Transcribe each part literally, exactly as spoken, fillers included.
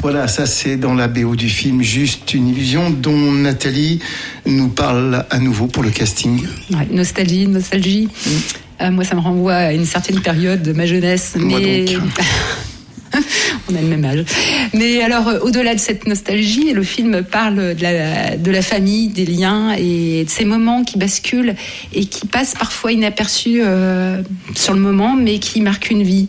Voilà, ça c'est dans la B O du film Juste une illusion, dont Nathalie nous parle à nouveau pour le casting. Ouais, nostalgie, nostalgie. Mmh. Euh, moi, ça me renvoie à une certaine période de ma jeunesse. Moi mais... donc. On a le même âge. Mais alors, euh, au-delà de cette nostalgie, le film parle de la, de la famille, des liens et de ces moments qui basculent et qui passent parfois inaperçus euh, sur le moment, mais qui marquent une vie.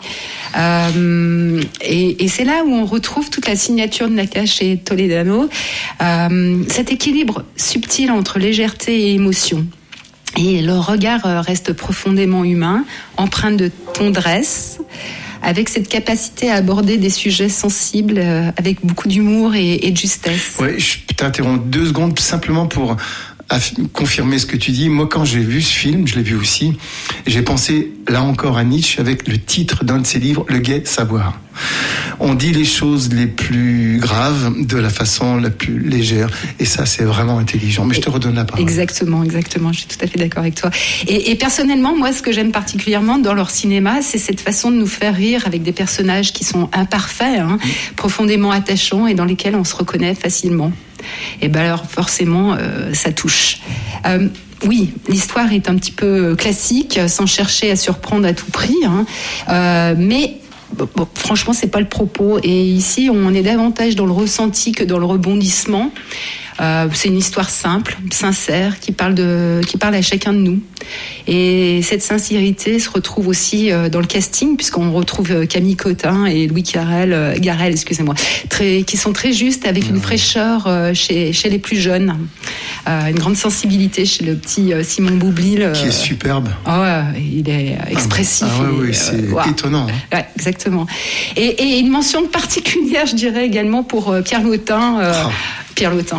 Euh, et, et c'est là où on retrouve toute la signature de Nakache et Toledano, euh, cet équilibre subtil entre légèreté et émotion. Et leur regard reste profondément humain, empreint de tendresse, avec cette capacité à aborder des sujets sensibles euh, avec beaucoup d'humour et, et de justesse. Ouais, je t'interromps deux secondes simplement pour aff- confirmer ce que tu dis. Moi, quand j'ai vu ce film, je l'ai vu aussi, j'ai pensé là encore à Nietzsche avec le titre d'un de ses livres, Le gai savoir. On dit les choses les plus graves de la façon la plus légère, et ça c'est vraiment intelligent. Mais je te redonne la parole. Exactement, exactement, je suis tout à fait d'accord avec toi. Et, et personnellement, moi ce que j'aime particulièrement dans leur cinéma, c'est cette façon de nous faire rire avec des personnages qui sont imparfaits, hein, mmh. profondément attachants et dans lesquels on se reconnaît facilement. Et ben alors forcément euh, ça touche. Euh, Oui, l'histoire est un petit peu classique, sans chercher à surprendre à tout prix, hein. euh, mais Bon, bon, franchement, c'est pas le propos. Et ici, on est davantage dans le ressenti que dans le rebondissement. Euh, c'est une histoire simple, sincère, qui parle de, qui parle à chacun de nous. Et cette sincérité se retrouve aussi euh, dans le casting, puisqu'on retrouve euh, Camille Cotin et Louis Garrel, euh, Garrel, excusez-moi, très, qui sont très justes, avec une fraîcheur euh, chez, chez les plus jeunes, euh, une grande sensibilité chez le petit euh, Simon Boublil, euh, qui est superbe. Oh, ouais, il est expressif. Ah, ah ouais, et, oui, c'est euh, wow. étonnant. Hein. Ouais, exactement. Et, et une mention particulière, je dirais également pour euh, Pierre Lautin. Euh, oh. Pierre Lautin,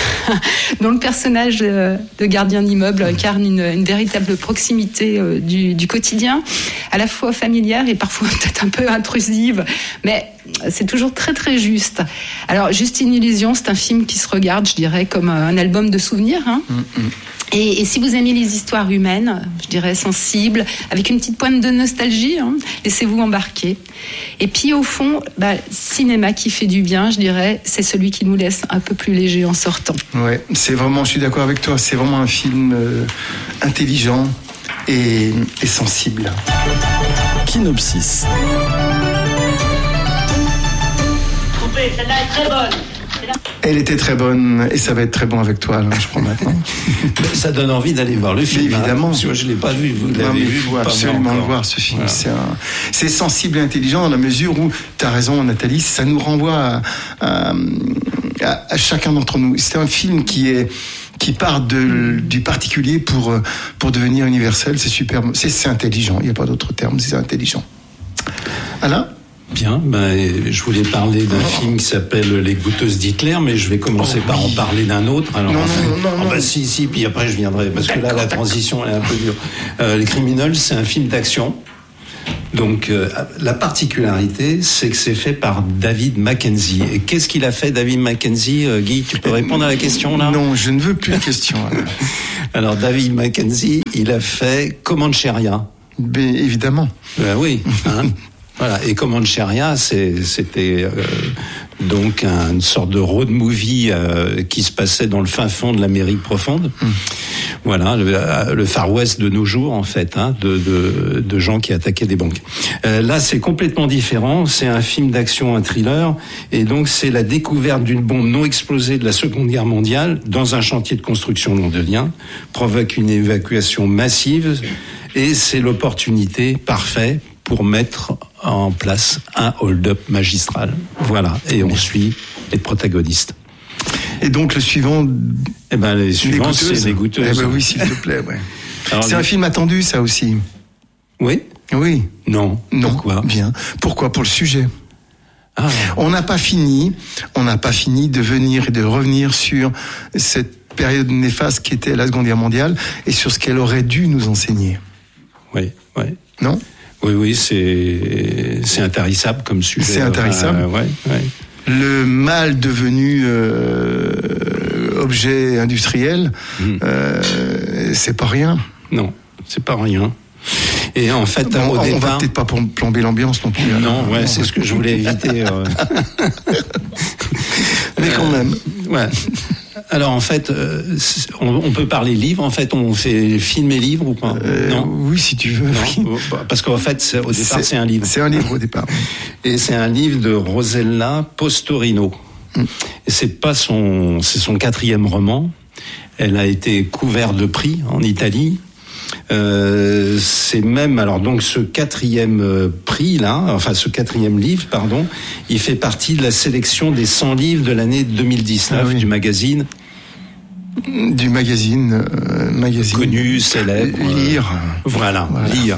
dont le personnage de gardien d'immeuble incarne une, une véritable proximité euh, du, du quotidien, à la fois familière et parfois peut-être un peu intrusive, mais c'est toujours très très juste. Alors, Juste une illusion, c'est un film qui se regarde, je dirais, comme un album de souvenirs, hein. Mm-hmm. Et, et si vous aimez les histoires humaines, je dirais sensibles, avec une petite pointe de nostalgie, hein, laissez-vous embarquer. Et puis au fond, bah, cinéma qui fait du bien, je dirais, c'est celui qui nous laisse un peu plus léger en sortant. Ouais, c'est vraiment, je suis d'accord avec toi, c'est vraiment un film euh, intelligent et, et sensible. Kinopsis. Coupé, celle-là est très bonne. Elle était très bonne et ça va être très bon avec toi, Alain, je crois maintenant. Ça donne envie d'aller voir le film. Mais évidemment. Hein, parce que moi, je ne l'ai pas vu. Vous l'avez non, mais vu. Il faut absolument le voir, ce film. Voilà. C'est, un, c'est sensible et intelligent dans la mesure où, tu as raison, Nathalie, ça nous renvoie à, à, à, à chacun d'entre nous. C'est un film qui est qui part de, du particulier pour, pour devenir universel. C'est super. C'est, c'est intelligent. Il n'y a pas d'autre terme. C'est intelligent. Alain ? Bien, ben, je voulais parler d'un oh. film qui s'appelle Les Goûteuses d'Hitler, mais je vais commencer oh, par oui. en parler d'un autre. Alors, non, enfin, non, non, non, oh, non. Ben, si, si, puis après je viendrai, parce d'accord, que là, la transition est un peu dure. Euh, Les Criminels, c'est un film d'action. Donc, euh, la particularité, c'est que c'est fait par David Mackenzie. Et qu'est-ce qu'il a fait, David Mackenzie? euh, Guy, tu peux répondre à la question, là? Non, je ne veux plus de questions. Alors, David Mackenzie, il a fait Comancheria. Ben, évidemment. Ben oui, hein. Voilà, et Comancheria, c'est, c'était euh, donc un, une sorte de road movie euh, qui se passait dans le fin fond de l'Amérique profonde. Mmh. Voilà, le, le Far West de nos jours, en fait, hein, de, de, de gens qui attaquaient des banques. Euh, là, c'est complètement différent. C'est un film d'action, un thriller, et donc c'est la découverte d'une bombe non explosée de la Seconde Guerre mondiale dans un chantier de construction londonien, provoque une évacuation massive, et c'est l'opportunité parfaite pour mettre en place un hold-up magistral. Voilà, et on suit les protagonistes. Et donc le suivant, eh ben les suivants, c'est Les Goûteuses. Eh ben oui, s'il te plaît, ouais. Alors, c'est les... un film attendu, ça aussi. Oui. Oui. Non. Non. Pourquoi ? Bien. Pourquoi ? Pour le sujet. Ah. On n'a pas fini. On n'a pas fini de venir et de revenir sur cette période néfaste qui était la Seconde Guerre mondiale et sur ce qu'elle aurait dû nous enseigner. Oui, oui. Non ? Oui, oui, c'est c'est intarissable comme sujet. C'est intarissable. Euh, ouais, ouais. Le mal devenu euh, objet industriel, mmh. euh, c'est pas rien. Non, c'est pas rien. Et en fait, bon, au on départ, va peut-être pas plomber l'ambiance non plus. Non, ouais, c'est ce que je voulais éviter. Euh... Mais quand même. Euh, ouais. Alors en fait, euh, on, on peut parler livre. En fait, on fait film et livre ou pas? euh, Non. Oui, si tu veux. Non, parce qu'en fait, c'est, au départ, c'est, c'est un livre. C'est un livre au départ. Et c'est un livre de Rosella Postorino. Mm. Et c'est pas son, c'est son quatrième roman. Elle a été couverte de prix en Italie. Euh, c'est même alors donc ce quatrième euh, prix là, enfin ce quatrième livre pardon, il fait partie de la sélection des cent livres de l'année deux mille dix-neuf ah oui. du magazine. Du magazine, euh, magazine connu, célèbre. Lire. Euh, voilà, voilà, lire.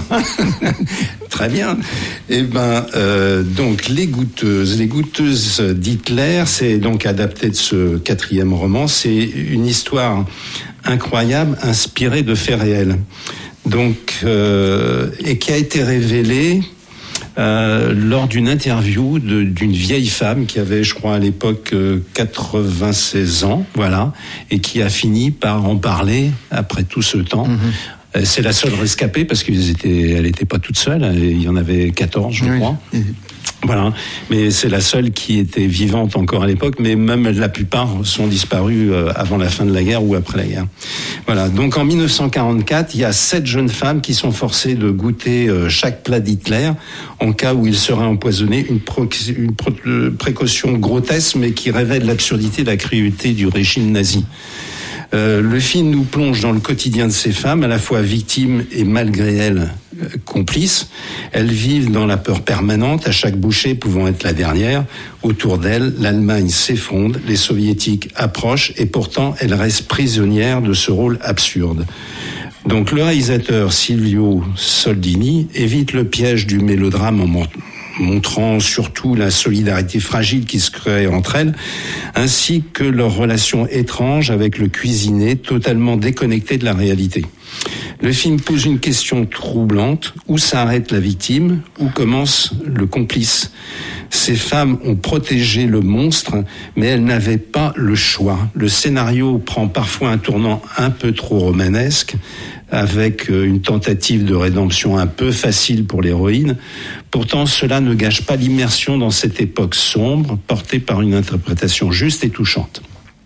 Très bien. Eh ben, euh, donc les goûteuses, les goûteuses d'Hitler, c'est donc adapté de ce quatrième roman. C'est une histoire incroyable, inspirée de faits réels. Donc, euh, et qui a été révélée euh, lors d'une interview de, d'une vieille femme qui avait, je crois, à l'époque euh, quatre-vingt-seize ans, voilà, et qui a fini par en parler après tout ce temps. Mmh. C'est la seule rescapée parce qu'elle n'était pas toute seule. Il y en avait quatorze, je oui. crois. Mmh. Voilà, mais c'est la seule qui était vivante encore à l'époque, mais même la plupart sont disparus avant la fin de la guerre ou après la guerre. Voilà, donc en dix-neuf cent quarante-quatre, il y a sept jeunes femmes qui sont forcées de goûter chaque plat d'Hitler en cas où il serait empoisonné, une, pro- une pro- précaution grotesque mais qui révèle l'absurdité et la cruauté du régime nazi. Euh, le film nous plonge dans le quotidien de ces femmes, à la fois victimes et malgré elles euh, complices. Elles vivent dans la peur permanente, à chaque bouchée pouvant être la dernière. Autour d'elles, l'Allemagne s'effondre, les soviétiques approchent et pourtant elles restent prisonnières de ce rôle absurde. Donc le réalisateur Silvio Soldini évite le piège du mélodrame en montant montrant surtout la solidarité fragile qui se crée entre elles, ainsi que leur relation étrange avec le cuisinier, totalement déconnecté de la réalité. Le film pose une question troublante. Où s'arrête la victime? Où commence le complice? Ces femmes ont protégé le monstre, mais elles n'avaient pas le choix. Le scénario prend parfois un tournant un peu trop romanesque, avec une tentative de rédemption un peu facile pour l'héroïne. Pourtant, cela ne gâche pas l'immersion dans cette époque sombre, portée par une interprétation juste et touchante.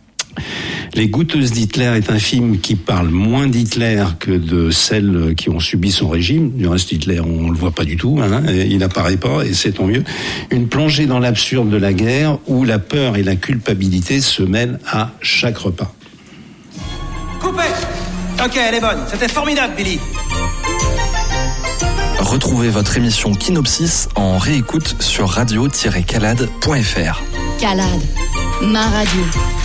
Les Goûteuses d'Hitler est un film qui parle moins d'Hitler que de celles qui ont subi son régime. Du reste, Hitler, on le voit pas du tout, hein, il n'apparaît pas, et c'est tant mieux. Une plongée dans l'absurde de la guerre, où la peur et la culpabilité se mêlent à chaque repas. Coupez! Ok, elle est bonne. C'était formidable, Billy. Retrouvez votre émission Kinopsis en réécoute sur radio tiret calade point f r. Calade, ma radio.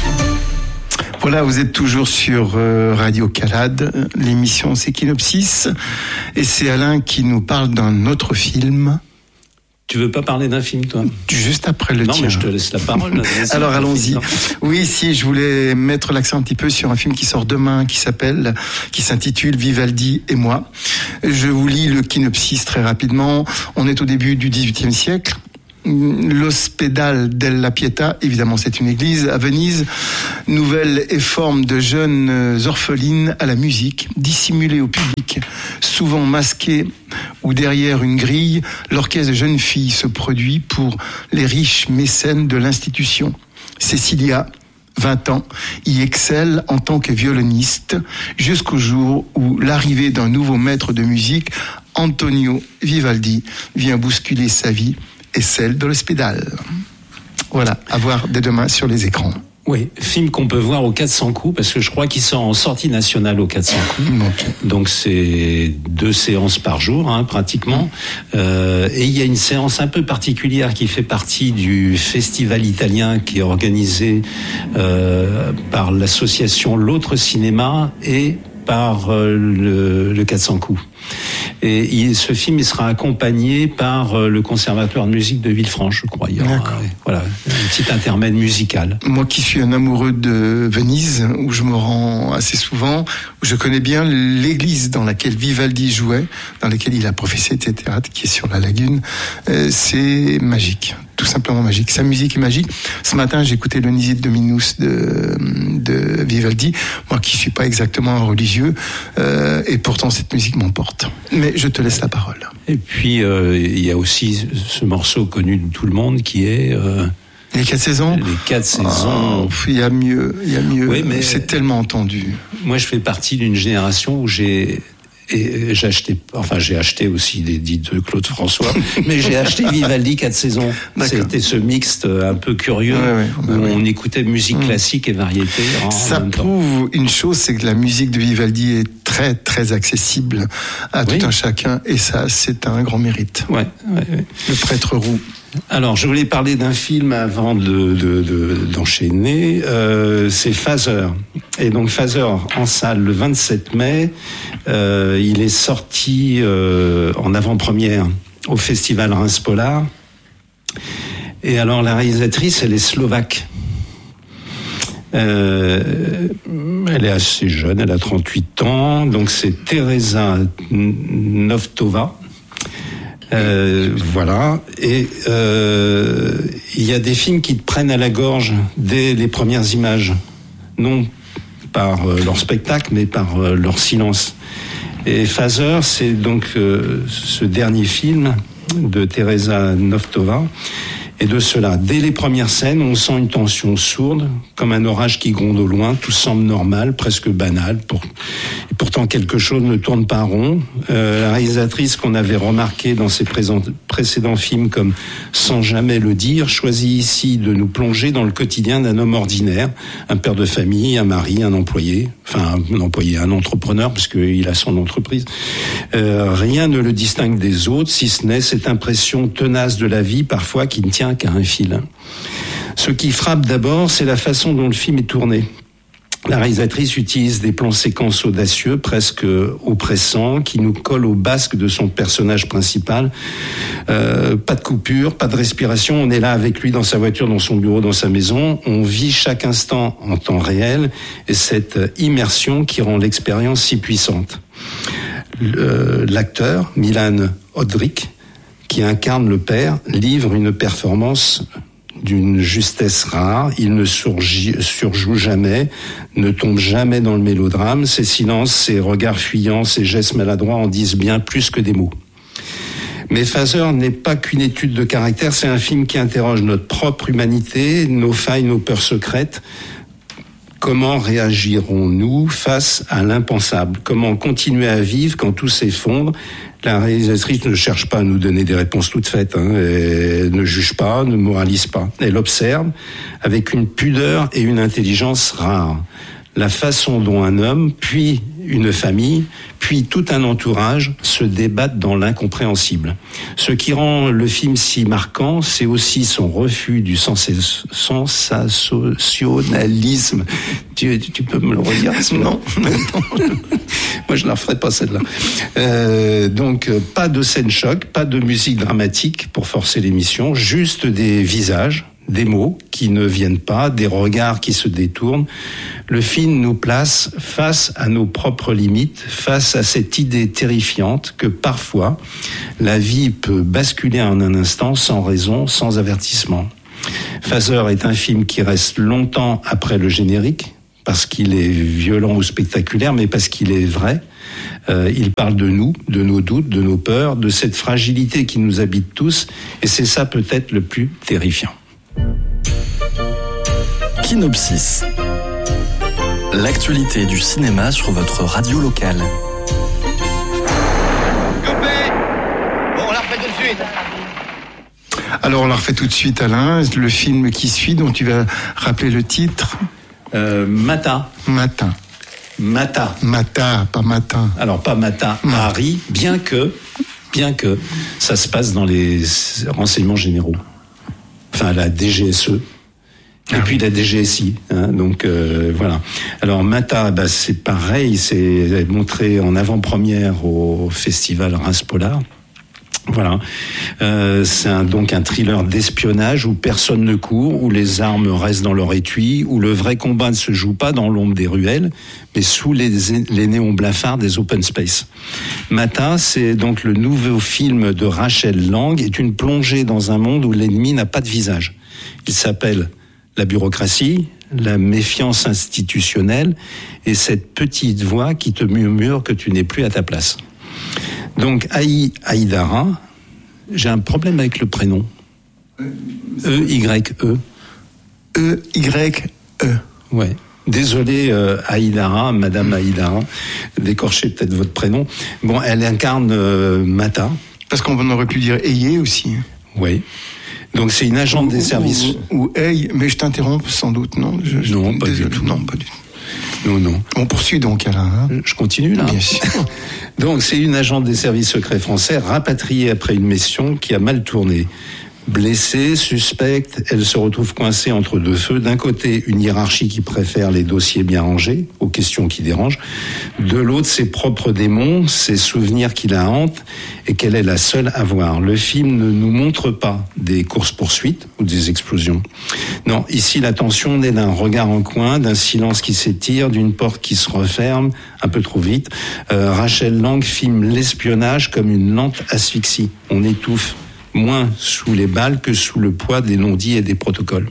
Voilà, vous êtes toujours sur euh, Radio Calade. L'émission, c'est Kinopsis. Et c'est Alain qui nous parle d'un autre film. Tu veux pas parler d'un film, toi? Juste après le non, tien. Non, mais je te laisse la parole. Alors, allons-y. Oui, si, je voulais mettre l'accent un petit peu sur un film qui sort demain, qui s'appelle, qui s'intitule Vivaldi et moi. Je vous lis le synopsis très rapidement. On est au début du dix-huitième siècle. L'Ospedale della Pietà, évidemment c'est une église, à Venise, nouvelle et forme de jeunes orphelines à la musique, dissimulées au public, souvent masquées ou derrière une grille, l'orchestre de jeunes filles se produit pour les riches mécènes de l'institution. Cecilia, vingt ans, y excelle en tant que violoniste, jusqu'au jour où l'arrivée d'un nouveau maître de musique, Antonio Vivaldi, vient bousculer sa vie et celle de l'Ospedale. Voilà, à voir dès demain sur les écrans. Oui, film qu'on peut voir au quatre cents coups, parce que je crois qu'ils sont en sortie nationale au quatre cents coups. Okay. Donc c'est deux séances par jour, hein, pratiquement. Euh, et il y a une séance un peu particulière qui fait partie du festival italien qui est organisé euh, par l'association L'Autre Cinéma et par euh, le, le quatre cents coups. Et il, ce film, il sera accompagné par euh, le Conservatoire de musique de Villefranche, je crois. Il y aura, euh, voilà, un petit intermède musical. Moi qui suis un amoureux de Venise, où je me rends assez souvent, où je connais bien l'église dans laquelle Vivaldi jouait, dans laquelle il a professé, et cetera, qui est sur la lagune, euh, c'est magique. Tout simplement magique. Sa musique est magique. Ce matin, j'ai écouté le Nisi Dominus de, de Vivaldi. Moi qui suis pas exactement un religieux, euh, et pourtant cette musique m'emporte. Mais je te laisse la parole. Et puis, euh, il y a aussi ce morceau connu de tout le monde qui est... Euh Les quatre saisons. Les quatre saisons. Oh, il y a mieux, il y a mieux. Oui, mais c'est tellement entendu. Moi, je fais partie d'une génération où j'ai et j'ai acheté, enfin j'ai acheté aussi des disques de Claude François, mais j'ai acheté Vivaldi quatre saisons. D'accord. C'était ce mixte un peu curieux ouais, ouais, où ouais. on écoutait musique mmh. classique et variété. Ça prouve une chose, c'est que la musique de Vivaldi est très très accessible à oui. tout un chacun, et ça c'est un grand mérite. Ouais, ouais, ouais. Le prêtre roux. Alors, je voulais parler d'un film avant de, de, de, d'enchaîner. Euh, c'est Phaser. Et donc, Phaser en salle le vingt-sept mai. Euh, il est sorti euh, en avant-première au festival Reims Polar. Et alors, la réalisatrice, elle est slovaque. Euh, elle est assez jeune, elle a trente-huit ans. Donc, c'est Teresa Novtova. Euh, voilà, et euh, il y a des films qui te prennent à la gorge dès les premières images, non par euh, leur spectacle, mais par euh, leur silence. Et Phaser, c'est donc euh, ce dernier film de Teresa Novtova. Et de cela, dès les premières scènes, on sent une tension sourde, comme un orage qui gronde au loin. Tout semble normal, presque banal. Pour... Et pourtant, quelque chose ne tourne pas rond. Euh, la réalisatrice qu'on avait remarquée dans ses présent... précédents films comme Sans jamais le dire, choisit ici de nous plonger dans le quotidien d'un homme ordinaire, un père de famille, un mari, un employé, enfin un employé, un entrepreneur, parce qu'il a son entreprise. Euh, rien ne le distingue des autres, si ce n'est cette impression tenace de la vie, parfois, qui ne tient qu'à un fil. Ce qui frappe d'abord, c'est la façon dont le film est tourné. La réalisatrice utilise des plans séquences audacieux, presque oppressants, qui nous collent au basque de son personnage principal. Euh, pas de coupure, pas de respiration. On est là avec lui dans sa voiture, dans son bureau, dans sa maison. On vit chaque instant en temps réel, et cette immersion qui rend l'expérience si puissante. Le, l'acteur, Milan Hodrić, qui incarne le père, livre une performance d'une justesse rare. Il ne surgit, surjoue jamais, ne tombe jamais dans le mélodrame. Ses silences, ses regards fuyants, ses gestes maladroits en disent bien plus que des mots. Mais Phaser n'est pas qu'une étude de caractère, c'est un film qui interroge notre propre humanité, nos failles, nos peurs secrètes. Comment réagirons-nous face à l'impensable ? Comment continuer à vivre quand tout s'effondre ? La réalisatrice ne cherche pas à nous donner des réponses toutes faites, hein, elle ne juge pas, ne moralise pas. Elle observe avec une pudeur et une intelligence rares la façon dont un homme, puis une famille, puis tout un entourage se débattent dans l'incompréhensible. Ce qui rend le film si marquant, c'est aussi son refus du sens- sensationnalisme. Tu, tu peux me le redire ? Non. Moi, je ne la referai pas, celle-là. Euh, donc, pas de scène choc, pas de musique dramatique pour forcer l'émission, juste des visages, des mots qui ne viennent pas, des regards qui se détournent. Le film nous place face à nos propres limites, face à cette idée terrifiante que parfois la vie peut basculer en un instant sans raison, sans avertissement. Phaser est un film qui reste longtemps après le générique, parce qu'il est violent ou spectaculaire, mais parce qu'il est vrai. Euh, il parle de nous, de nos doutes, de nos peurs, de cette fragilité qui nous habite tous, et c'est ça peut-être le plus terrifiant. Kinopsis. L'actualité du cinéma sur votre radio locale. Coupé. Bon, on la refait tout de suite. Alors on la refait tout de suite, Alain. Le film qui suit, dont tu vas rappeler le titre. Euh, Mata. Matin. Mata. Mata, pas matin. Alors pas Mata, Paris, bien que, bien que ça se passe dans les renseignements généraux. Enfin, la D G S E. Et ah puis oui. La D G S I, hein, donc euh, voilà. Alors Mata, bah, c'est pareil, c'est montré en avant-première au festival Reims Polar. Voilà, euh, c'est un, donc un thriller d'espionnage où personne ne court, où les armes restent dans leur étui, où le vrai combat ne se joue pas dans l'ombre des ruelles, mais sous les, les néons blafards des open space. Mata, c'est donc le nouveau film de Rachel Lang, est une plongée dans un monde où l'ennemi n'a pas de visage. Il s'appelle la bureaucratie, la méfiance institutionnelle et cette petite voix qui te murmure que tu n'es plus à ta place. Donc, Aïe Haïdara, j'ai un problème avec le prénom. E Y E. E Y E. Ouais. Désolé, euh, Aïdara, Madame Aïdara, d'écorcher peut-être votre prénom. Bon, elle incarne euh, Mata. Parce qu'on aurait pu dire Ayé aussi. Oui. Donc c'est une agente ou, des services. Ou, ou Aye, mais je t'interromps sans doute, non je, je, Non, pas désolé, du tout. Non, pas du tout. Non, non. On poursuit donc, Alain. Hein je continue là. Bien sûr. Donc c'est une agente des services secrets français rapatriée après une mission qui a mal tourné. Blessée, suspecte, elle se retrouve coincée entre deux feux. D'un côté, une hiérarchie qui préfère les dossiers bien rangés, aux questions qui dérangent. De l'autre, ses propres démons, ses souvenirs qui la hantent et qu'elle est la seule à voir. Le film ne nous montre pas des courses-poursuites ou des explosions. Non, ici, la tension naît d'un regard en coin, d'un silence qui s'étire, d'une porte qui se referme un peu trop vite. Euh, Rachel Lang filme l'espionnage comme une lente asphyxie. On étouffe. Moins sous les balles que sous le poids des non-dits et des protocoles.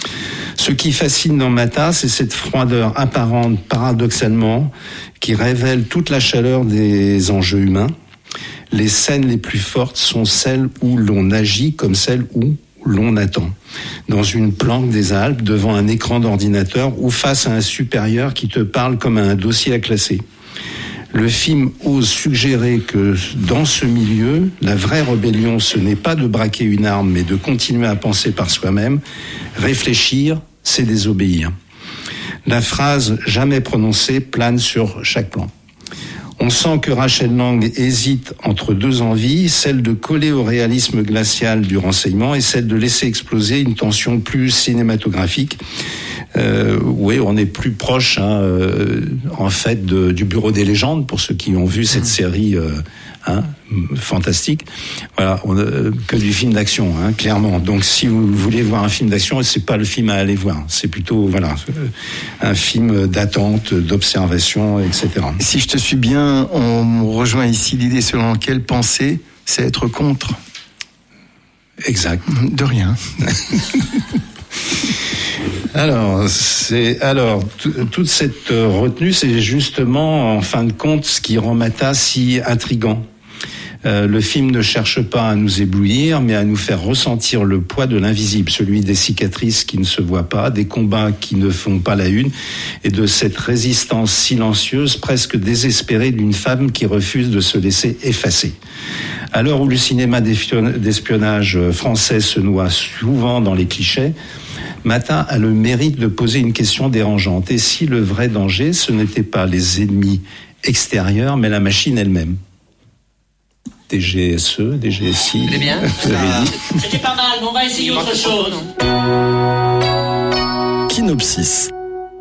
Ce qui fascine dans Mata, c'est cette froideur apparente, paradoxalement, qui révèle toute la chaleur des enjeux humains. Les scènes les plus fortes sont celles où l'on agit comme celles où l'on attend. Dans une planque des Alpes, devant un écran d'ordinateur ou face à un supérieur qui te parle comme à un dossier à classer. Le film ose suggérer que dans ce milieu, la vraie rébellion, ce n'est pas de braquer une arme, mais de continuer à penser par soi-même. Réfléchir, c'est désobéir. La phrase jamais prononcée plane sur chaque plan. On sent que Rachel Lang hésite entre deux envies, celle de coller au réalisme glacial du renseignement et celle de laisser exploser une tension plus cinématographique. Euh, oui, on est plus proche, hein, euh, en fait, de, du Bureau des légendes pour ceux qui ont vu cette série euh, hein, fantastique. Voilà, on, euh, que du film d'action, hein, clairement. Donc, si vous voulez voir un film d'action, c'est pas le film à aller voir. C'est plutôt, voilà, un film d'attente, d'observation, et cetera. Si je te suis bien, on rejoint ici l'idée selon laquelle penser, c'est être contre. Exact. De rien. Alors, c'est alors t- toute cette retenue, c'est justement en fin de compte ce qui rend Mata si intrigant. Euh, le film ne cherche pas à nous éblouir, mais à nous faire ressentir le poids de l'invisible, celui des cicatrices qui ne se voient pas, des combats qui ne font pas la une, et de cette résistance silencieuse, presque désespérée d'une femme qui refuse de se laisser effacer. À l'heure où le cinéma d'espionnage français se noie souvent dans les clichés, Mata a le mérite de poser une question dérangeante. Et si le vrai danger, ce n'était pas les ennemis extérieurs, mais la machine elle-même? D G S E, D G S I. C'est bien. Vous avez dit. C'était pas mal, mais on va essayer autre chose. Kinopsis.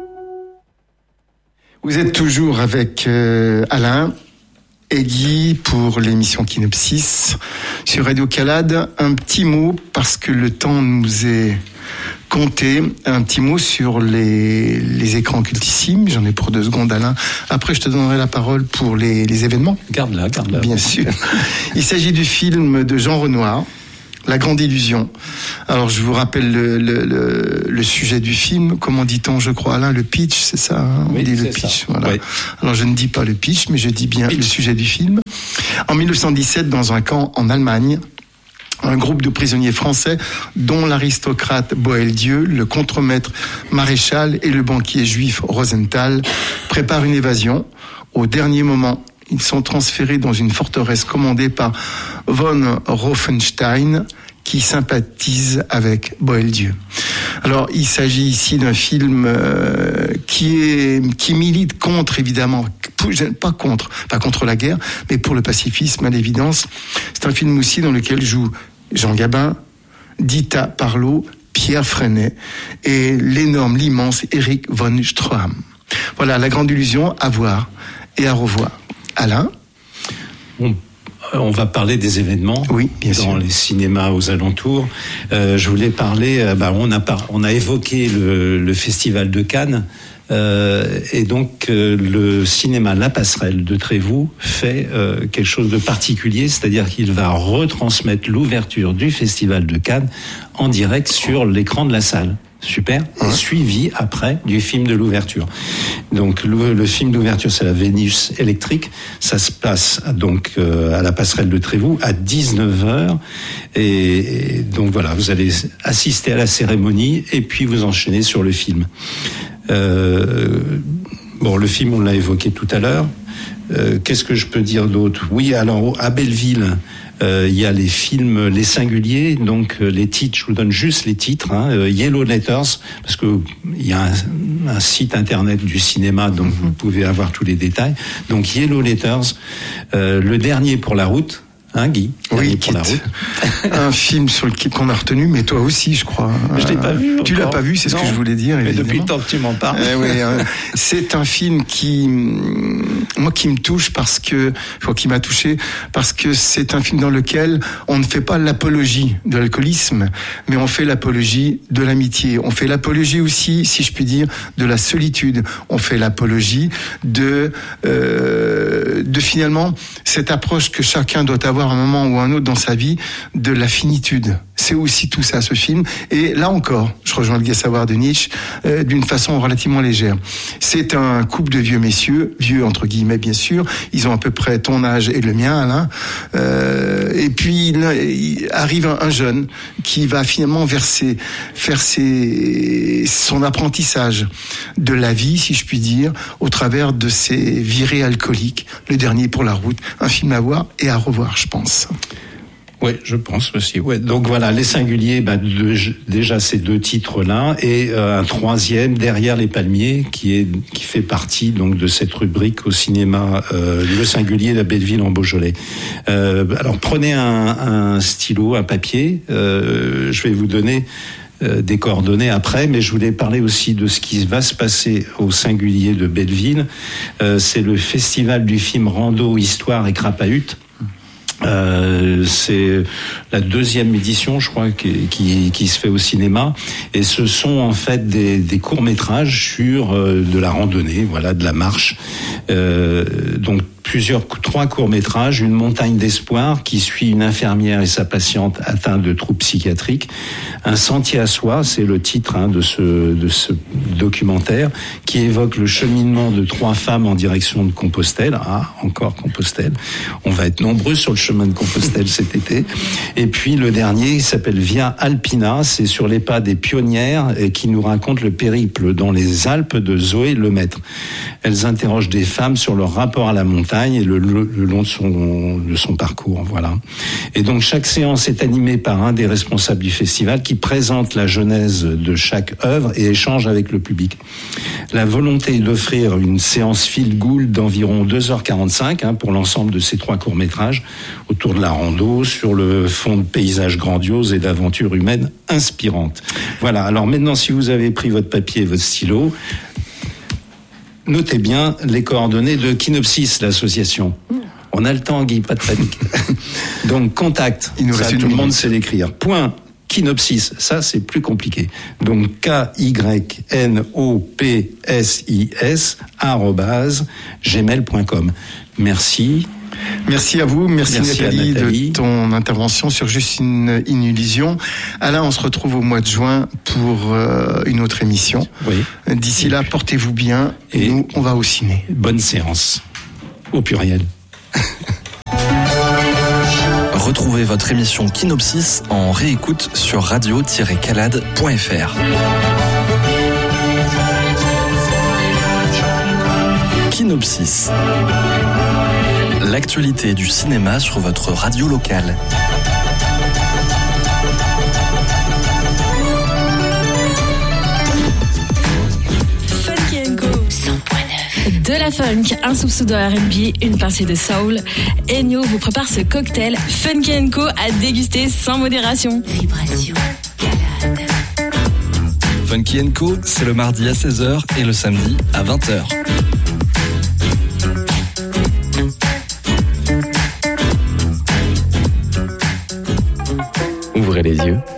Vous êtes toujours avec euh, Alain et Guy pour l'émission Kinopsis sur Radio Calade. Un petit mot, parce que le temps nous est compté, un petit mot sur les, les écrans cultissimes. J'en ai pour deux secondes, Alain. Après, je te donnerai la parole pour les, les événements. Garde-la, garde-la. Bien sûr. Il s'agit du film de Jean Renoir, La Grande Illusion. Alors, je vous rappelle le, le, le, le sujet du film. Comment dit-on, je crois, Alain, le pitch, c'est ça, hein? On oui, dit le c'est pitch. Ça. Voilà. Oui. Alors, je ne dis pas le pitch, mais je dis bien pitch. Le sujet du film. En mille neuf cent dix-sept, dans un camp en Allemagne, un groupe de prisonniers français, dont l'aristocrate Boieldieu, le contremaître Maréchal et le banquier juif Rosenthal, préparent une évasion. Au dernier moment, ils sont transférés dans une forteresse commandée par von Rauffenstein, qui sympathise avec Boieldieu. Alors, il s'agit ici d'un film euh, qui est qui milite contre, évidemment, pas contre, pas contre la guerre, mais pour le pacifisme, à l'évidence. C'est un film aussi dans lequel jouent Jean Gabin, Dita Parlo, Pierre Freinet et l'énorme, l'immense Eric von Stroheim. Voilà, La Grande Illusion, à voir et à revoir. Alain ? On, on va parler des événements oui, bien dans sûr. les cinémas aux alentours. Euh, je voulais parler, euh, bah, on, a par, on a évoqué le, le Festival de Cannes. Euh, et donc euh, le cinéma La Passerelle de Trévoux fait euh, quelque chose de particulier, c'est-à-dire qu'il va retransmettre l'ouverture du Festival de Cannes en direct sur l'écran de la salle. Super. Et suivi après du film de l'ouverture. Donc le, le film d'ouverture, c'est la Vénus électrique. Ça se passe donc euh, à la passerelle de Trévoux à dix-neuf heures. Et, et donc voilà, vous allez assister à la cérémonie et puis vous enchaînez sur le film. Euh, bon, le film, on l'a évoqué tout à l'heure. Euh, qu'est-ce que je peux dire d'autre ? Oui, alors à Belleville, euh, il y a les films Les Singuliers, donc euh, les titres, je vous donne juste les titres, hein, euh, Yellow Letters, parce que il y a un, un site internet du cinéma, donc vous pouvez avoir tous les détails. Donc Yellow Letters, euh, Le Dernier pour la route. Hein, Guy ? Oui, pour la route. Un film sur le kit qu'on a retenu, mais toi aussi, je crois. Je l'ai pas vu. Tu l'as pas vu, c'est non. ce que je voulais dire. Mais évidemment. depuis le temps que tu m'en parles. Euh, oui, euh, c'est un film qui, moi, qui me touche parce que, enfin, qui m'a touché parce que c'est un film dans lequel on ne fait pas l'apologie de l'alcoolisme, mais on fait l'apologie de l'amitié. On fait l'apologie aussi, si je puis dire, de la solitude. On fait l'apologie de, euh, de finalement cette approche que chacun doit avoir à un moment ou un autre dans sa vie de la finitude. C'est aussi tout ça, ce film. Et là encore, je rejoins le gai savoir de Nietzsche, euh, d'une façon relativement légère. C'est un couple de vieux messieurs, vieux entre guillemets bien sûr, ils ont à peu près ton âge et le mien, Alain. Euh, et puis il, il arrive un, un jeune qui va finalement verser, faire ses, son apprentissage de la vie, si je puis dire, au travers de ses virées alcooliques. Le Dernier pour la route, un film à voir et à revoir, je pense. Oui, je pense aussi. Ouais. Donc voilà, Les Singuliers, bah, de, déjà ces deux titres-là, et euh, un troisième, Derrière les palmiers, qui est qui fait partie donc de cette rubrique au cinéma, euh, Le Singulier, la Belleville en Beaujolais. Euh, alors prenez un, un stylo, un papier. Euh, je vais vous donner euh, des coordonnées après, mais je voulais parler aussi de ce qui va se passer au Singulier de Belleville. Euh, c'est le festival du film Rando, Histoire et Crapahut. Euh, c'est la deuxième édition, je crois, qui, qui, qui se fait au cinéma, et ce sont en fait des, des courts métrages sur euh, de la randonnée, voilà, de la marche. Euh, donc plusieurs, trois courts métrages, une montagne d'espoir qui suit une infirmière et sa patiente atteinte de troubles psychiatriques, un sentier à soi, c'est le titre hein, de ce de ce documentaire qui évoque le cheminement de trois femmes en direction de Compostelle. Ah, encore Compostelle. On va être nombreux sur le chemin de Compostelle cet été. Et puis le dernier, il s'appelle Via Alpina, c'est sur les pas des pionnières et qui nous raconte le périple dans les Alpes de Zoé Lemaître. Elles interrogent des femmes sur leur rapport à la montagne et le, le, le long de son, de son parcours, voilà. Et donc chaque séance est animée par un des responsables du festival qui présente la genèse de chaque œuvre et échange avec le public. La volonté est d'offrir une séance feel-good d'environ deux heures quarante-cinq hein, pour l'ensemble de ces trois courts-métrages autour de la rando, sur le fond de paysages grandioses et d'aventures humaines inspirantes. Voilà, alors maintenant si vous avez pris votre papier et votre stylo, notez bien les coordonnées de Kinopsis, l'association. On a le temps, Guy, pas de panique. Donc, contact, Il nous ça, reste tout une le monde minute. sait l'écrire. Point Kinopsis, ça c'est plus compliqué. Donc, K Y N O P S I S arobase gmail point com. Merci. Merci à vous, merci, Merci Nathalie, à Nathalie de ton intervention sur Juste une, une illusion. Alain, on se retrouve au mois de juin pour euh, une autre émission. Oui. D'ici là, portez-vous bien et, Et- nous, on va au ciné. Bonne séance. Au pluriel. Retrouvez votre émission Kinopsis en réécoute sur radio tiret calade point f r. Kinopsis. L'actualité du cinéma sur votre radio locale. Funky and Co. De la funk, un soupçon de R and B, une pincée de soul. Ennio vous prépare ce cocktail Funky and Co à déguster sans modération. Vibration. Calade. Funky and Co, c'est le mardi à seize heures et le samedi à vingt heures. Ouvrez les yeux